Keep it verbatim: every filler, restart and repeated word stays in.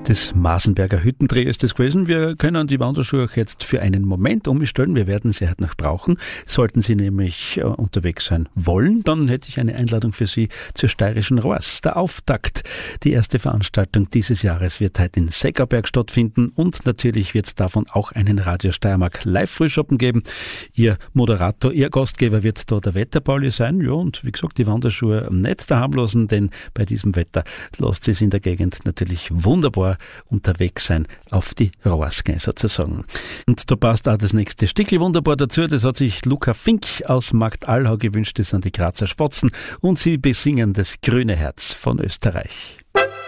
Das Masenberger Hüttentrio ist das gewesen. Wir können die Wanderschuhe auch jetzt für einen Moment umstellen. Wir werden sie halt noch brauchen. Sollten Sie nämlich äh, unterwegs sein wollen, dann hätte ich eine Einladung für Sie zur Steirischen Roas. Der Auftakt, die erste Veranstaltung dieses Jahres, wird heute in Säckerberg stattfinden und natürlich wird es davon auch einen Radio Steiermark Live-Frühschoppen geben. Ihr Moderator, Ihr Gastgeber wird da der Wetterpauli sein. Ja, und wie gesagt, die Wanderschuhe nicht daheim lassen, denn bei diesem Wetter lässt es in der Gegend natürlich wunderbar unterwegs sein, auf die Roas gehen sozusagen. Und da passt auch das nächste Stückchen wunderbar dazu. Das hat sich Luca Fink aus Markt Allhau gewünscht. Das sind die Grazer Spatzen und sie besingen das grüne Herz von Österreich.